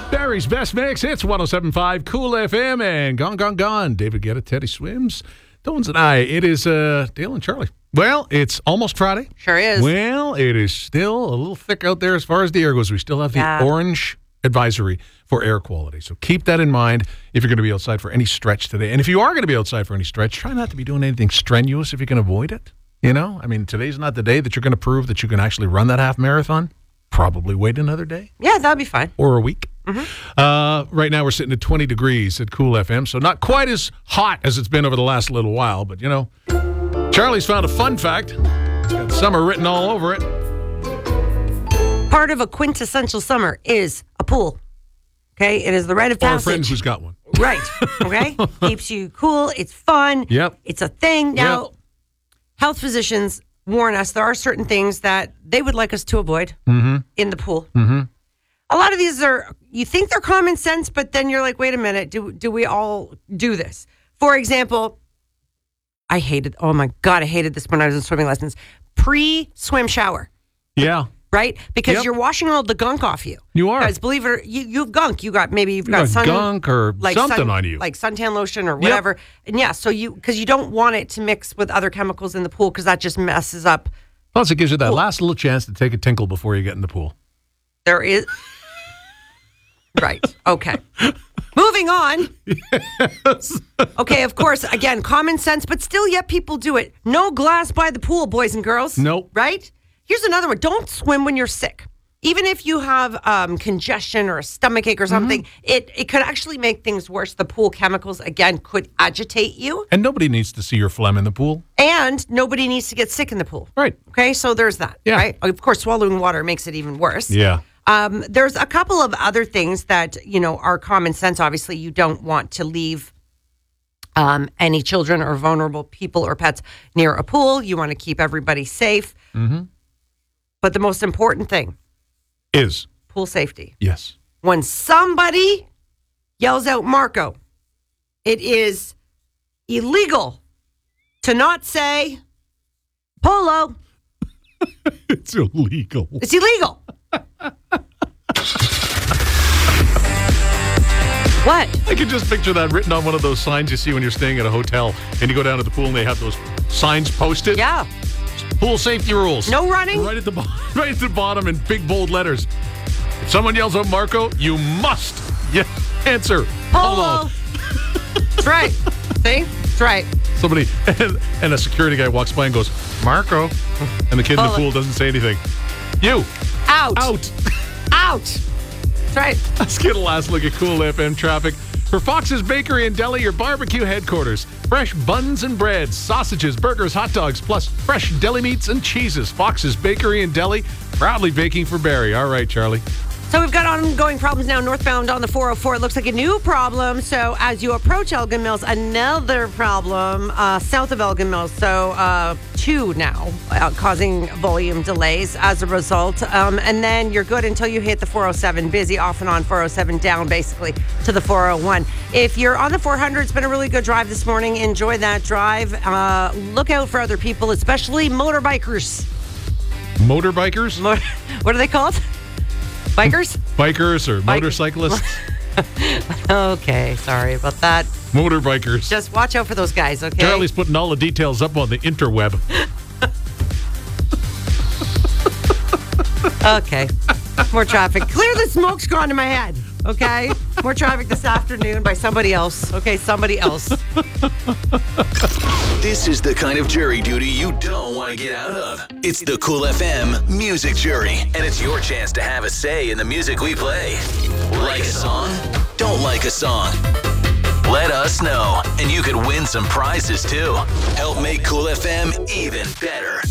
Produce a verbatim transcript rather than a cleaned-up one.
Barry's Best Mix. It's one oh seven point five Cool F M and Gone, Gone, Gone. David Guetta, Teddy Swims, Tones and I. It is uh, Dale and Charlie. Well, it's almost Friday. Sure is. Well, it is still a little thick out there as far as the air goes. We still have the Yeah. orange advisory for air quality. So keep that in mind if you're going to be outside for any stretch today. And if you are going to be outside for any stretch, try not to be doing anything strenuous if you can avoid it. You know, I mean, today's not the day that you're going to prove that you can actually run that half marathon. Probably wait another day. Yeah, that'd be fine. Or a week. Mm-hmm. Uh, right now we're sitting at twenty degrees at Cool F M, so not quite as hot as it's been over the last little while. But, you know, Charlie's found a fun fact. It's got summer written all over it. Part of a quintessential summer is a pool. Okay? It is the rite of Or a passage. friend who's got one. Right. Okay? Keeps you cool. It's fun. Yep. It's a thing. Now, Yep. health physicians warn us there are certain things that they would like us to avoid Mm-hmm. in the pool. Mm-hmm. A lot of these are, you think they're common sense, but then you're like, wait a minute, do do we all do this? For example, I hated, oh my God, I hated this when I was in swimming lessons. Pre-swim shower, Yeah. right? Because Yep. you're washing all the gunk off you. You are. Because believe it or you, you have gunk. You got, maybe you've You got, got sun, gunk or like something sun- on you. Like suntan lotion or whatever. And yeah, so you, because you don't want it to mix with other chemicals in the pool because that just messes up. Plus, it gives you that last little chance to take a tinkle before you get in the pool. There is. Right. Okay. Moving on. Yes. Okay, of course, again, common sense, but still yet people do it. No glass by the pool, boys and girls. Nope. Right? Here's another one. Don't swim when you're sick. Even if you have um, congestion or a stomach ache or something, Mm-hmm. it, it could actually make things worse. The pool chemicals, again, could agitate you. And nobody needs to see your phlegm in the pool. And nobody needs to get sick in the pool. Right. Okay, so there's that. Yeah. Right? Of course, swallowing water makes it even worse. Yeah. Um, there's a couple of other things that, you know, are common sense. Obviously, you don't want to leave um, any children or vulnerable people or pets near a pool. You want to keep everybody safe. Mm-hmm. But the most important thing, Is. pool safety. Yes. When somebody yells out Marco, it is illegal to not say Polo. It's illegal. It's illegal. What? I can just picture that written on one of those signs you see when you're staying at a hotel and you go down to the pool and they have those signs posted. Yeah. Pool safety rules. No running. Right at the bottom, right at the bottom in big bold letters. If someone yells out Marco, you must yeah, answer Polo. That's right. See? That's right. Somebody and, and a security guy walks by and goes, Marco. And the kid in the Polo. pool doesn't say anything. You. Out. Out. Out. That's right. Let's get a last look at Cool F M traffic. For Fox's Bakery and Deli, your barbecue headquarters. Fresh buns and breads, sausages, burgers, hot dogs, plus fresh deli meats and cheeses. Fox's Bakery and Deli, proudly baking for Barrie. All right, Charlie. So we've got ongoing problems now northbound on the four oh four. It looks like a new problem. So as you approach Elgin Mills, another problem uh, south of Elgin Mills. So uh, two now uh, causing volume delays as a result. Um, and then you're good until you hit the four oh seven. Busy off and on four oh seven down basically to the four oh one. If you're on the four hundred, it's been a really good drive this morning. Enjoy that drive. Uh, look out for other people, especially motorbikers. Motorbikers? Mo- what are they called? Bikers? Bikers or Bike- motorcyclists? Okay, sorry about that. Motorbikers. Just watch out for those guys, okay? Charlie's putting all the details up on the interweb. Okay. More traffic. Clear the smoke screen in my head, okay? More traffic this afternoon by somebody else. Okay, somebody else. This is the kind of jury duty you don't want to get out of. It's the Cool F M Music Jury, and it's your chance to have a say in the music we play. Like a song? Don't like a song? Let us know, and you could win some prizes too. Help make Cool F M even better.